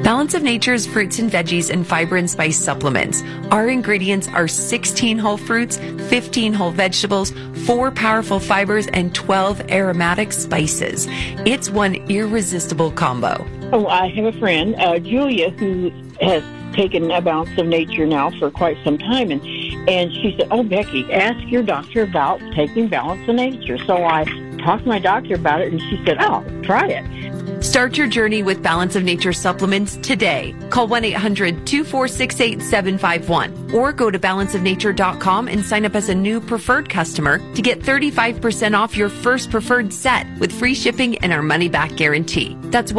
Balance of Nature's fruits and veggies and fiber and spice supplements. Our ingredients are 16 whole fruits, 15 whole vegetables, 4 powerful fibers, and 12 aromatic spices. It's one irresistible combo. Oh, I have a friend, Julia, who has taken a Balance of Nature now for quite some time, and she said, "Oh, Becky, ask your doctor about taking Balance of Nature." So I talked to my doctor about it, and she said, "Oh, try it." Start your journey with Balance of Nature supplements today. Call 1-800-246-8751 or go to balanceofnature.com and sign up as a new preferred customer to get 35% off your first preferred set with free shipping and our money-back guarantee. That's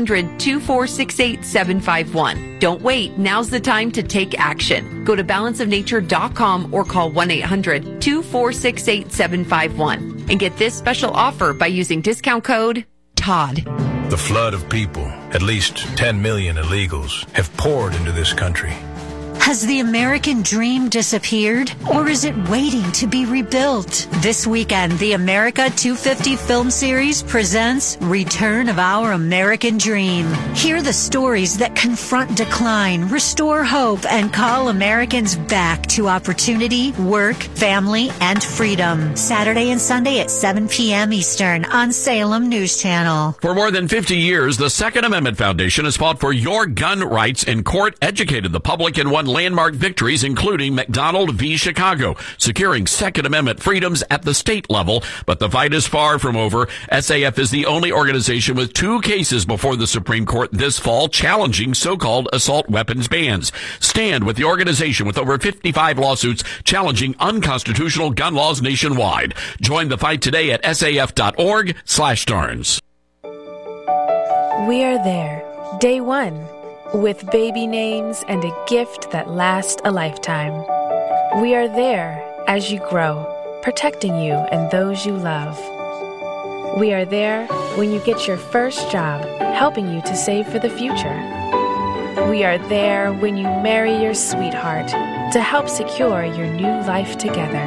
1-800-246-8751. Don't wait. Now's the time to take action. Go to balanceofnature.com or call 1-800-246-8751 and get this special offer by using discount code TODD. The flood of people, at least 10 million illegals, have poured into this country. Has the American dream disappeared, or is it waiting to be rebuilt? This weekend, the America 250 film series presents Return of Our American Dream. Hear the stories that confront decline, restore hope, and call Americans back to opportunity, work, family, and freedom. Saturday and Sunday at 7 p.m. Eastern on Salem News Channel. For more than 50 years, the Second Amendment Foundation has fought for your gun rights in court, educated the public, and won landmark victories, including McDonald v. Chicago, securing Second Amendment freedoms at the state level. But the fight is far from over. SAF is the only organization with 2 cases before the Supreme Court this fall challenging so-called assault weapons bans. Stand with the organization with over 55 lawsuits challenging unconstitutional gun laws nationwide. Join the fight today at saf.org/Starnes. We are there, day one, with baby names and a gift that lasts a lifetime. We are there as you grow, protecting you and those you love. We are there when you get your first job, helping you to save for the future. We are there when you marry your sweetheart to help secure your new life together.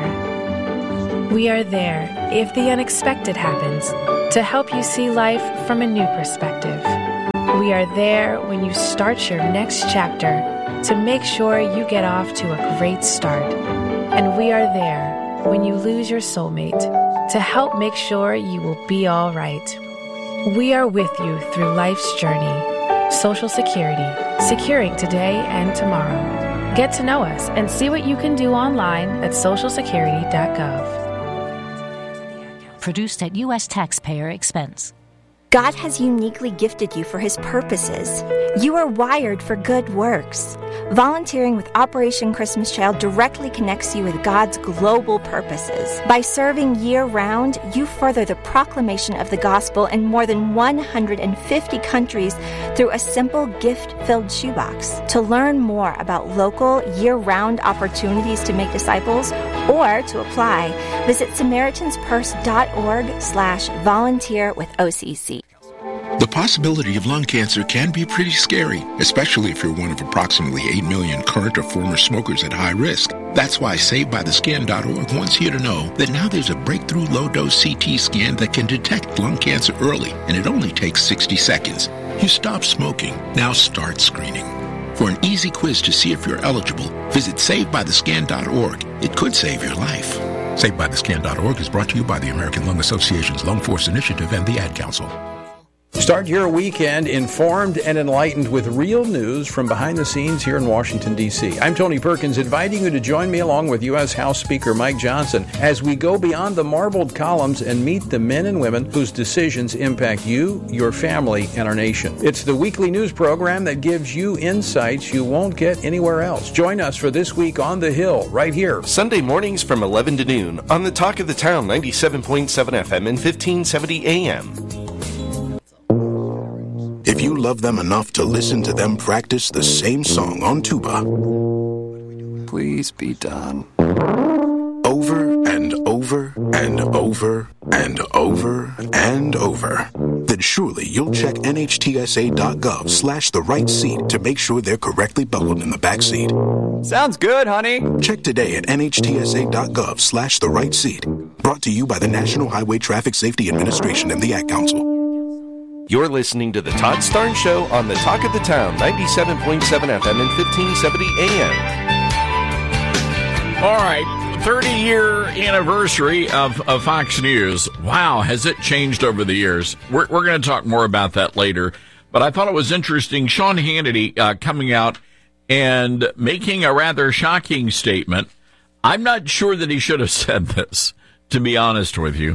We are there if the unexpected happens to help you see life from a new perspective. We are there when you start your next chapter to make sure you get off to a great start. And we are there when you lose your soulmate to help make sure you will be all right. We are with you through life's journey. Social Security, securing today and tomorrow. Get to know us and see what you can do online at socialsecurity.gov. Produced at U.S. taxpayer expense. God has uniquely gifted you for His purposes. You are wired for good works. Volunteering with Operation Christmas Child directly connects you with God's global purposes. By serving year-round, you further the proclamation of the gospel in more than 150 countries through a simple gift-filled shoebox. To learn more about local, year-round opportunities to make disciples or to apply, visit SamaritansPurse.org/volunteer with OCC. The possibility of lung cancer can be pretty scary, especially if you're one of approximately 8 million current or former smokers at high risk. That's why SaveByTheScan.org wants you to know that now there's a breakthrough low-dose CT scan that can detect lung cancer early, and it only takes 60 seconds. You stop smoking, now start screening. For an easy quiz to see if you're eligible, visit SaveByTheScan.org. It could save your life. SaveByTheScan.org is brought to you by the American Lung Association's Lung Force Initiative and the Ad Council. Start your weekend informed and enlightened with real news from behind the scenes here in Washington, D.C. I'm Tony Perkins, inviting you to join me along with U.S. House Speaker Mike Johnson as we go beyond the marbled columns and meet the men and women whose decisions impact you, your family, and our nation. It's the weekly news program that gives you insights you won't get anywhere else. Join us for This Week on the Hill, right here. Sunday mornings from 11 to noon on the Talk of the Town, 97.7 FM and 1570 AM. If you love them enough to listen to them practice the same song on tuba, please be done. Over and over and over and over and over, then surely you'll check NHTSA.gov/the right seat to make sure they're correctly buckled in the back seat. Sounds good, honey. Check today at NHTSA.gov/the right seat. Brought to you by the National Highway Traffic Safety Administration and the Ad Council. You're listening to The Todd Starnes Show on the Talk of the Town, 97.7 FM and 1570 AM. All right, 30-year anniversary of Fox News. Wow, has it changed over the years? We're going to talk more about that later. But I thought it was interesting, Sean Hannity coming out and making a rather shocking statement. I'm not sure that he should have said this, to be honest with you.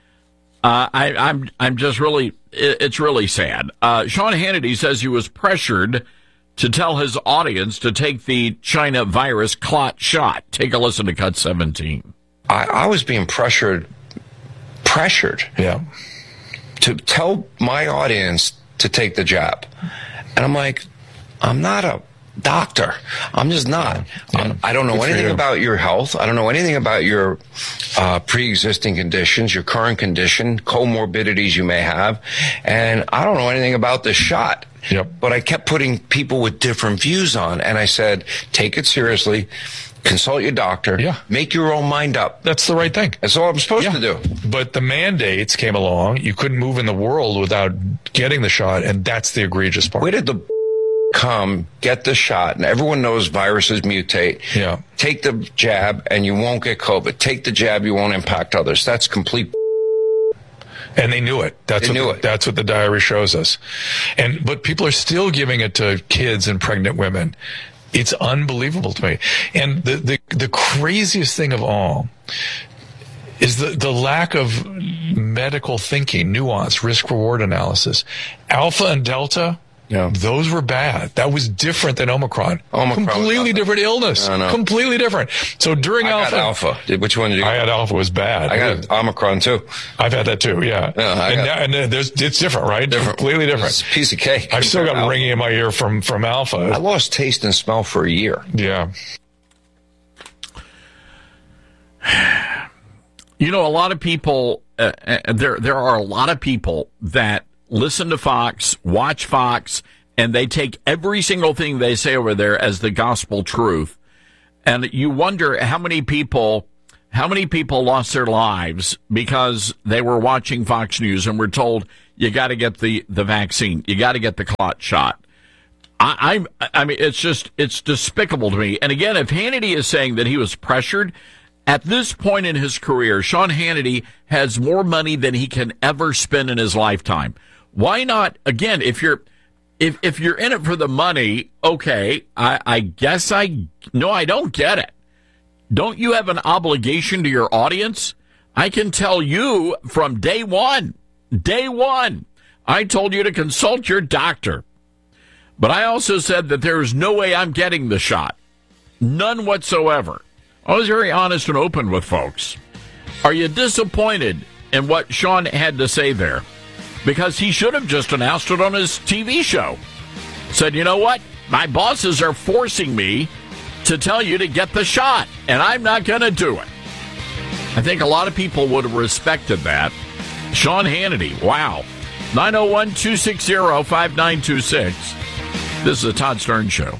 I'm just really, it's really sad. Sean Hannity says he was pressured to tell his audience to take the China virus clot shot. Take a listen to Cut 17. I was being pressured, yeah, to tell my audience to take the jab. And I'm like, I'm not a doctor. I'm just not. I don't know anything about your health. I don't know anything about your pre-existing conditions, your current condition, comorbidities you may have. And I don't know anything about this shot. Yep. But I kept putting people with different views on. And I said, take it seriously. Consult your doctor. Yeah. Make your own mind up. That's the right thing. That's all I'm supposed to do. But the mandates came along. You couldn't move in the world without getting the shot. And that's the egregious part. Where did the come get the shot? And everyone knows viruses mutate. Yeah. Take the jab and you won't get COVID. Take the jab, you won't impact others. That's complete. And they knew it. That's what the diary shows us. But people are still giving it to kids and pregnant women. It's unbelievable to me. And the craziest thing of all is the lack of medical thinking, nuance, risk-reward analysis. Alpha and Delta, those were bad. That was different than Omicron. Completely different illness. Completely different. So during I got Alpha. Which one did you get? I had Alpha. Was bad. I got Omicron too. I've had that too. Yeah. It's different, right? Completely different. It's a piece of cake. I've still got ringing in my ear from Alpha. I lost taste and smell for a year. Yeah. You know, a lot of people. There are a lot of people that listen to Fox, watch Fox, and they take every single thing they say over there as the gospel truth. And you wonder how many people lost their lives because they were watching Fox News and were told, you got to get the vaccine. You got to get the clot shot. I mean, it's despicable to me. And again, if Hannity is saying that he was pressured, at this point in his career, Sean Hannity has more money than he can ever spend in his lifetime. Why not, again, if you're in it for the money, okay, I guess I don't get it. Don't you have an obligation to your audience? I can tell you from day one, I told you to consult your doctor. But I also said that there is no way I'm getting the shot. None whatsoever. I was very honest and open with folks. Are you disappointed in what Sean had to say there? Because he should have just announced it on his TV show. Said, you know what? My bosses are forcing me to tell you to get the shot, and I'm not going to do it. I think a lot of people would have respected that. Sean Hannity, wow. 901-260-5926. This is the Todd Starnes Show.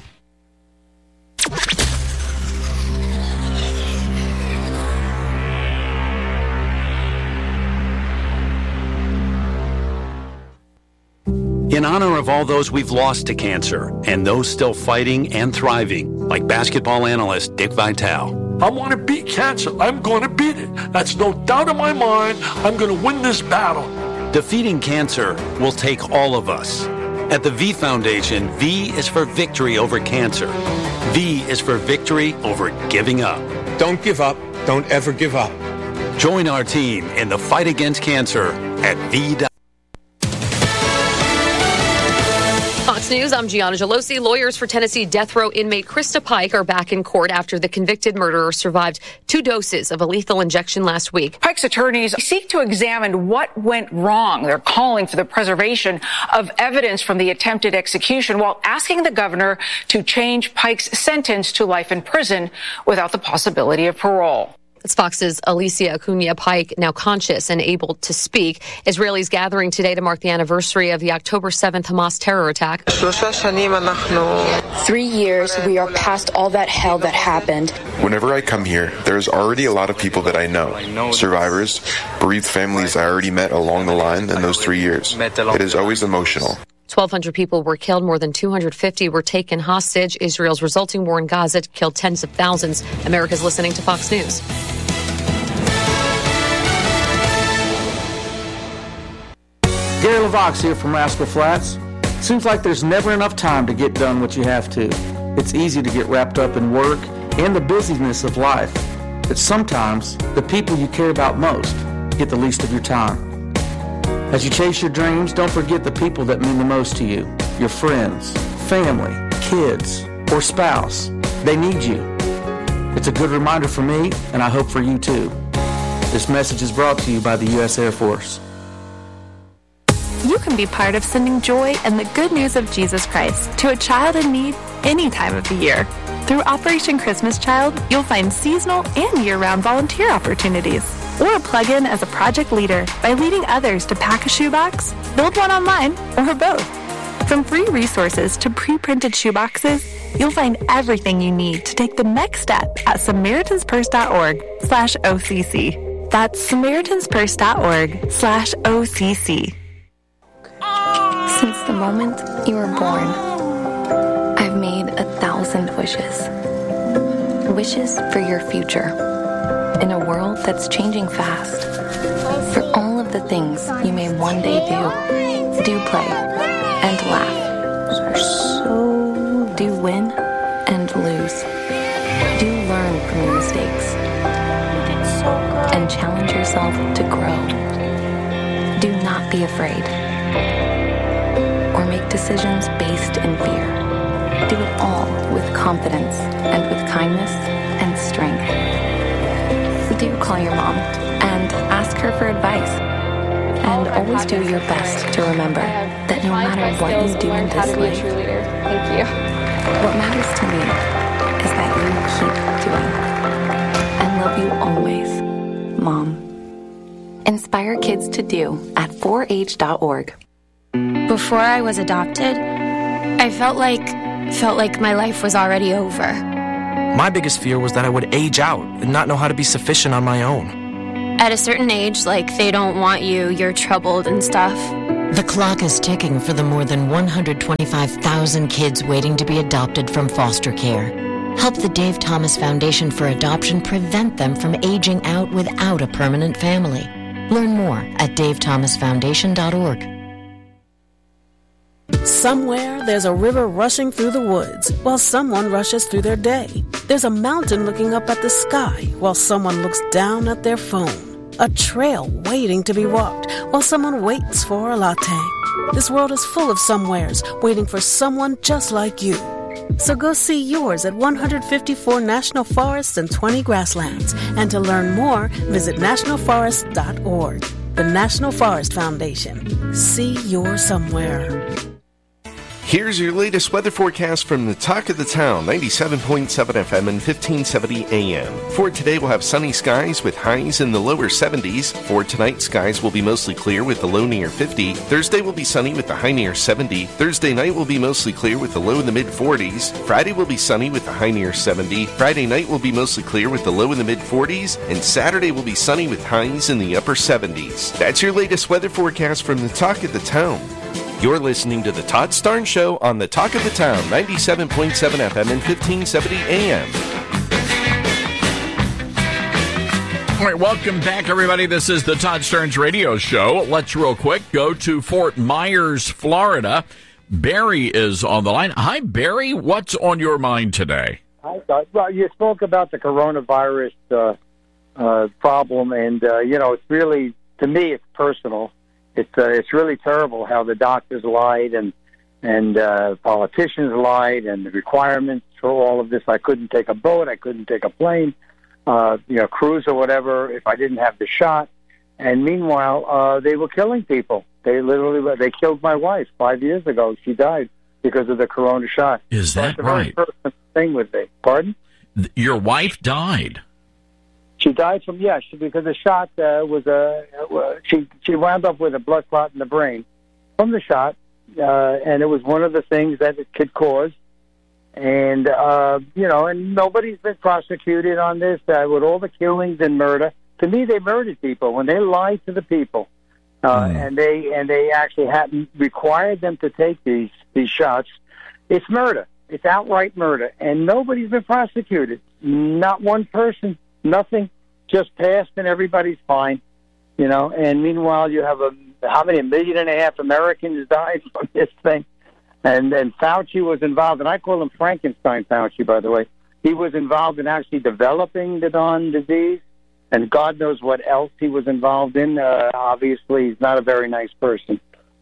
In honor of all those we've lost to cancer and those still fighting and thriving, like basketball analyst Dick Vitale. I want to beat cancer. I'm going to beat it. That's no doubt in my mind. I'm going to win this battle. Defeating cancer will take all of us. At the V Foundation, V is for victory over cancer. V is for victory over giving up. Don't give up. Don't ever give up. Join our team in the fight against cancer at V.com. Fox News, I'm Gianna Gelosi. Lawyers for Tennessee death row inmate Krista Pike are back in court after the convicted murderer survived 2 doses of a lethal injection last week. Pike's attorneys seek to examine what went wrong. They're calling for the preservation of evidence from the attempted execution while asking the governor to change Pike's sentence to life in prison without the possibility of parole. It's Fox's Alicia Acuna-Pike, now conscious and able to speak. Israelis gathering today to mark the anniversary of the October 7th Hamas terror attack. 3 years, we are past all that hell that happened. Whenever I come here, there's already a lot of people that I know. Survivors, bereaved families I already met along the line in those 3 years. It is always emotional. 1,200 people were killed. More than 250 were taken hostage. Israel's resulting war in Gaza killed tens of thousands. America's listening to Fox News. Gary LaVox here from Rascal Flats. Seems like there's never enough time to get done what you have to. It's easy to get wrapped up in work and the busyness of life. But sometimes the people you care about most get the least of your time. As you chase your dreams, don't forget the people that mean the most to you. Your friends, family, kids, or spouse. They need you. It's a good reminder for me, and I hope for you too. This message is brought to you by the U.S. Air Force. You can be part of sending joy and the good news of Jesus Christ to a child in need any time of the year. Through Operation Christmas Child, you'll find seasonal and year-round volunteer opportunities. Or plug in as a project leader by leading others to pack a shoebox, build one online, or both. From free resources to pre-printed shoeboxes, you'll find everything you need to take the next step at SamaritansPurse.org/OCC. That's SamaritansPurse.org/OCC. Since the moment you were born, I've made 1,000 wishes. Wishes for your future. In a world that's changing fast. For all of the things you may one day do play and laugh. So do win and lose. Do learn from your mistakes. And challenge yourself to grow. Do not be afraid. Or make decisions based in fear. Do it all with confidence and with kindness and strength. Do call your mom and ask her for advice. And always do your best to remember that no matter what you do in this life, thank you. What matters to me is that you keep doing. I love you always, Mom. Inspire kids to do at 4age.org. Before I was adopted, I felt like my life was already over. My biggest fear was that I would age out and not know how to be sufficient on my own. At a certain age, like they don't want you, you're troubled and stuff. The clock is ticking for the more than 125,000 kids waiting to be adopted from foster care. Help the Dave Thomas Foundation for Adoption prevent them from aging out without a permanent family. Learn more at davethomasfoundation.org. Somewhere there's a river rushing through the woods while someone rushes through their day. There's a mountain looking up at the sky while someone looks down at their phone. A trail waiting to be walked while someone waits for a latte. This world is full of somewheres waiting for someone just like you. So go see yours at 154 national forests and 20 grasslands. And to learn more, visit nationalforest.org. The National Forest Foundation. See your somewhere. Here's your latest weather forecast from the Talk of the Town, 97.7 FM and 1570 AM. For today, we'll have sunny skies with highs in the lower 70s. For tonight, skies will be mostly clear with the low near 50. Thursday will be sunny with the high near 70. Thursday night will be mostly clear with the low in the mid-40s. Friday will be sunny with the high near 70. Friday night will be mostly clear with the low in the mid-40s. And Saturday will be sunny with highs in the upper 70s. That's your latest weather forecast from the Talk of the Town. You're listening to The Todd Starnes Show on the Talk of the Town, 97.7 FM and 1570 AM. All right, welcome back, everybody. This is the Todd Starnes Radio Show. Let's real quick go to Fort Myers, Florida. Barry is on the line. Hi, Barry. What's on your mind today? Hi, Todd. Well, you spoke about the coronavirus problem, and, it's really, to me, it's personal. It's really terrible how the doctors lied and politicians lied, and the requirements for all of this. I couldn't take a boat, I couldn't take a plane, cruise or whatever if I didn't have the shot. And meanwhile, they were killing people. They killed my wife 5 years ago. She died because of the corona shot. Is that right? That's a very personal thing with me. Pardon? Your wife died. She died from because the shot she wound up with a blood clot in the brain from the shot, and it was one of the things that it could cause. And and nobody's been prosecuted on this with all the killings and murder. To me, they murdered people when they lied to the people, and they actually hadn't required them to take these shots. It's murder. It's outright murder, and nobody's been prosecuted. Not one person. Nothing. Just passed, and everybody's fine. And meanwhile, you have how many? 1.5 million Americans died from this thing. And Fauci was involved, and I call him Frankenstein Fauci, by the way. He was involved in actually developing the Dawn disease, and God knows what else he was involved in. Obviously, he's not a very nice person.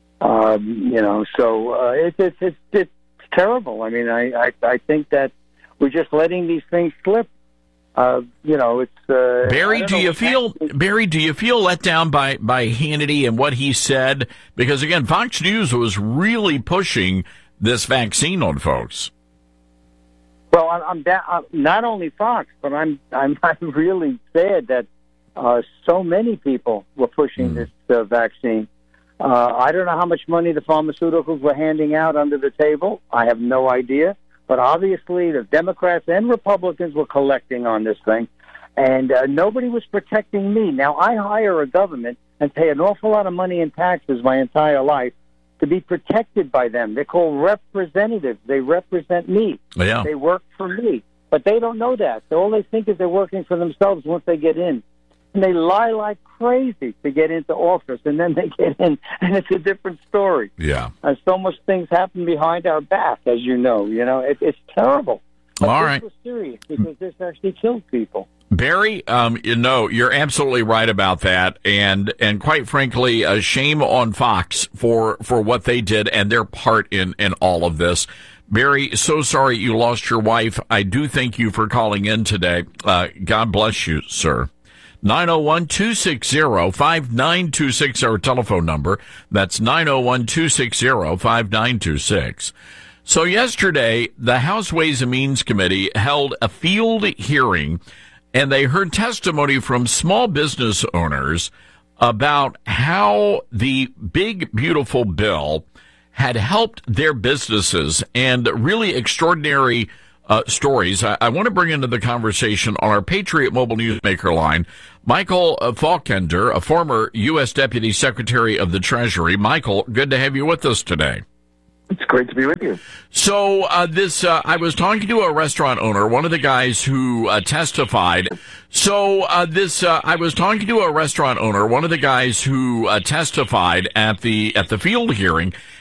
It's terrible. I mean, I think that we're just letting these things slip. It's Barry. Do you feel let down by Hannity and what he said? Because again, Fox News was really pushing this vaccine on folks. Well, I'm not only Fox, but I'm really sad that so many people were pushing this vaccine. I don't know how much money the pharmaceuticals were handing out under the table. I have no idea. But obviously, the Democrats and Republicans were collecting on this thing, and nobody was protecting me. Now, I hire a government and pay an awful lot of money in taxes my entire life to be protected by them. They're called representatives. They represent me. Yeah. They work for me. But they don't know that. So all they think is they're working for themselves once they get in. And they lie like crazy to get into office, and then they get in, and it's a different story. Yeah. And so much things happen behind our back, as you know. It's terrible. But all this right. was serious because this actually killed people. Barry, you're absolutely right about that, and quite frankly, shame on Fox for what they did and their part in all of this. Barry, so sorry you lost your wife. I do thank you for calling in today. God bless you, sir. 901-260-5926, our telephone number. That's 901-260-5926. So yesterday, the House Ways and Means Committee held a field hearing, and they heard testimony from small business owners about how the big, beautiful bill had helped their businesses, and really extraordinary stories. I want to bring into the conversation on our Patriot Mobile Newsmaker line, Michael Falkender, a former U.S. Deputy Secretary of the Treasury. Michael, good to have you with us today. It's great to be with you. So I was talking to a restaurant owner, one of the guys who testified. I was talking to a restaurant owner, one of the guys who testified at the field hearing,